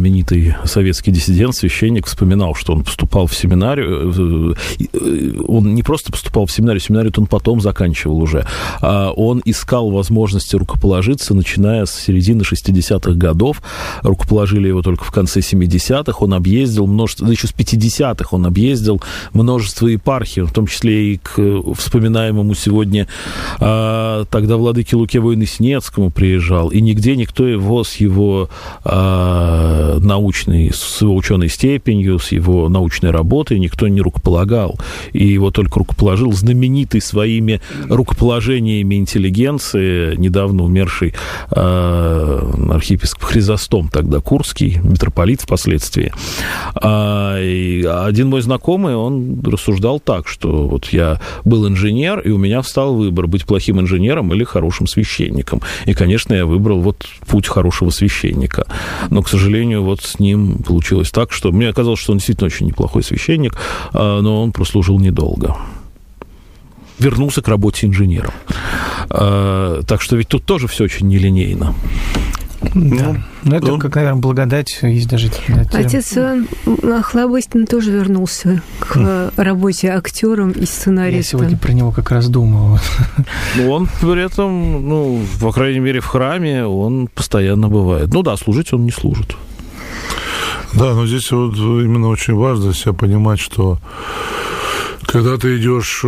знаменитый советский диссидент, священник, вспоминал, что он поступал в семинарию. Он не просто поступал в семинарию он потом заканчивал уже. Он искал возможности рукоположиться, начиная с середины 60-х годов. Рукоположили его только в конце 70-х. Он объездил множество, еще с 50-х он объездил множество епархий, в том числе и к вспоминаемому сегодня тогда владыке Луке Воинеснецкому приезжал. И нигде никто его с его научной, с его ученой степенью, с его научной работой никто не рукополагал. И его только рукоположил знаменитый своими рукоположениями интеллигенции, недавно умерший архиепископ Хризостом, тогда Курский, митрополит впоследствии. И один мой знакомый, он рассуждал так, что вот я был инженер, и у меня встал выбор, быть плохим инженером или хорошим священником. И, конечно, я выбрал вот путь хорошего священника. Но, к сожалению, вот с ним получилось так, что мне казалось, что он действительно очень неплохой священник, но он прослужил недолго. Вернулся к работе инженером. Так что ведь тут тоже все очень нелинейно. Да. Ну, это, как, наверное, благодать. Есть даже... Отец Охлобыстин тоже вернулся к работе актером и сценаристом. Я сегодня про него как раз думал. Ну, он при этом, ну, по крайней мере, в храме он постоянно бывает. Ну да, служить он не служит. Да, но здесь вот именно очень важно себя понимать, что когда ты идешь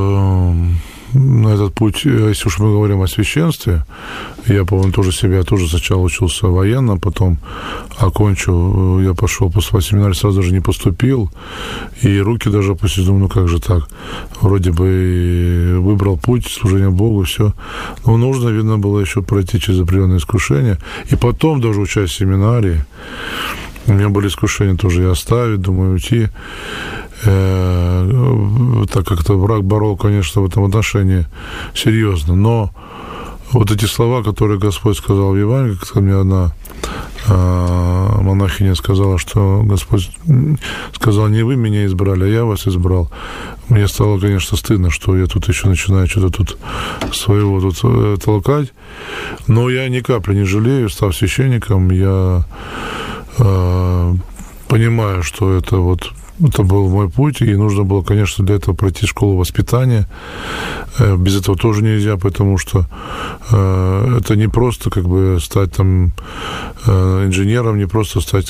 на этот путь, если уж мы говорим о священстве, я, по-моему, тоже сначала учился военно, потом окончил, я пошел после семинария, сразу же не поступил, и руки даже опустил, думаю, ну как же так, вроде бы выбрал путь служения Богу, все, но нужно, видно, было еще пройти через определенные искушения, и потом, даже учась в семинарии, у меня были искушения тоже и оставить, думаю, уйти. Так как-то враг борол, конечно, в этом отношении серьезно. Но вот эти слова, которые Господь сказал в Евангелии, как мне одна монахиня сказала, что Господь сказал, не вы меня избрали, а я вас избрал. Мне стало, конечно, стыдно, что я тут еще начинаю что-то тут своего тут толкать. Но я ни капли не жалею, став священником, я понимаю, что это был мой путь, и нужно было, конечно, для этого пройти школу воспитания. Без этого тоже нельзя, потому что это не просто как бы стать там инженером, не просто стать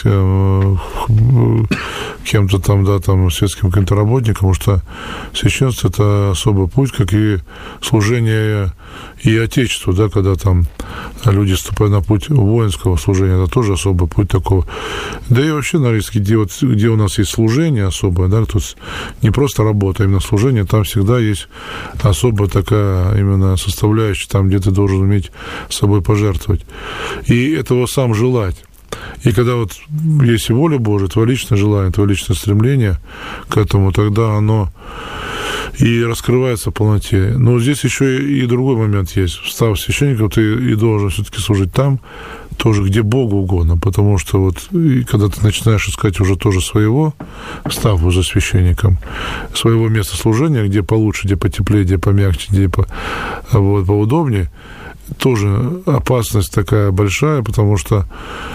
кем-то там, да, там, светским каким-то работником, потому что священство – это особый путь, как и служение и Отечеству, да, когда там люди вступают на путь воинского служения, это тоже особый путь такого. Да и вообще на риске, где у нас есть служение особое, да, тут не просто работа, а именно служение, там всегда есть особая такая именно составляющая, там, где ты должен уметь собой пожертвовать. И этого сам желать. И когда вот есть воля Божия, твое личное желание, твое личное стремление к этому, тогда оно и раскрывается в полноте. Но здесь еще и другой момент есть. Став священником, ты и должен все-таки служить там, тоже, где Богу угодно, потому что вот когда ты начинаешь искать уже тоже своего, став уже священником, своего места служения, где получше, где потеплее, где помягче, где поудобнее, тоже опасность такая большая, потому что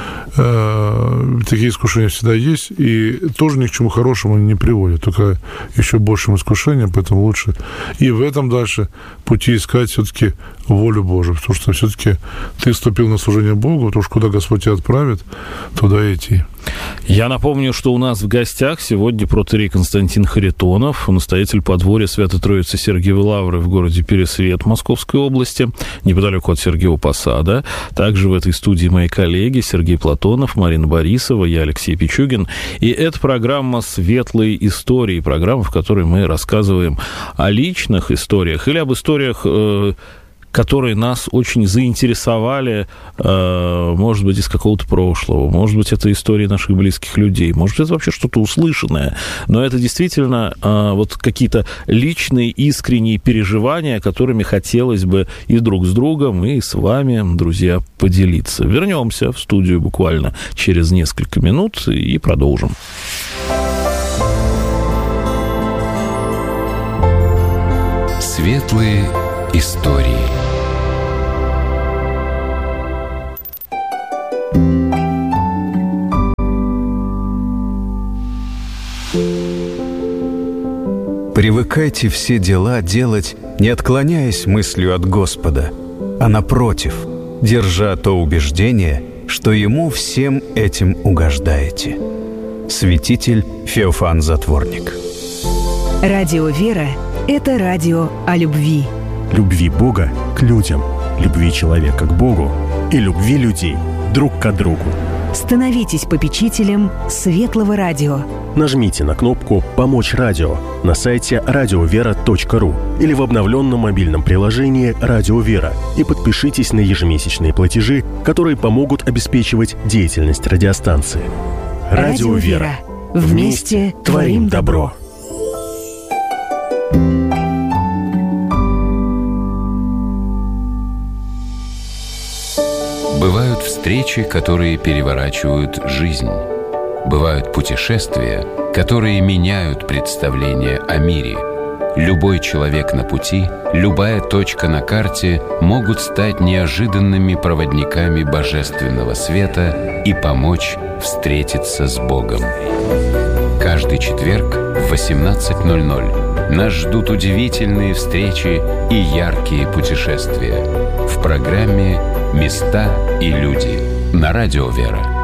такие искушения всегда есть, и тоже ни к чему хорошему они не приводят, только еще большим искушением, поэтому лучше и в этом дальше пути искать все-таки волю Божию, потому что все-таки ты вступил на служение Богу, потому что куда Господь тебя отправит, туда идти. Я напомню, что у нас в гостях сегодня протоиерей Константин Харитонов, настоятель подворья Святой Троицы Сергиевой Лавры в городе Пересвет Московской области, неподалеку от Сергиева Посада. Также в этой студии мои коллеги Сергей Платонов, Марина Борисова, я Алексей Пичугин. И это программа «Светлые истории», программа, в которой мы рассказываем о личных историях или об историях, которые нас очень заинтересовали, может быть, из какого-то прошлого, может быть, это истории наших близких людей, может, это вообще что-то услышанное, но это действительно вот какие-то личные, искренние переживания, которыми хотелось бы и друг с другом, и с вами, друзья, поделиться. Вернемся в студию буквально через несколько минут и продолжим. Светлые истории. Привыкайте все дела делать, не отклоняясь мыслью от Господа, а напротив, держа то убеждение, что Ему всем этим угождаете. Святитель Феофан Затворник. Радио «Вера» — это радио о любви. Любви Бога к людям, любви человека к Богу и любви людей друг к другу. Становитесь попечителем Светлого Радио. Нажмите на кнопку «Помочь радио» на сайте radiovera.ru или в обновленном мобильном приложении «Радио Вера» и подпишитесь на ежемесячные платежи, которые помогут обеспечивать деятельность радиостанции. Радио Вера. Вместе творим добро. Бывают встречи, которые переворачивают жизнь. Бывают путешествия, которые меняют представление о мире. Любой человек на пути, любая точка на карте могут стать неожиданными проводниками божественного света и помочь встретиться с Богом. Каждый четверг в 18:00 нас ждут удивительные встречи и яркие путешествия в программе «Места и люди» на Радио Вера.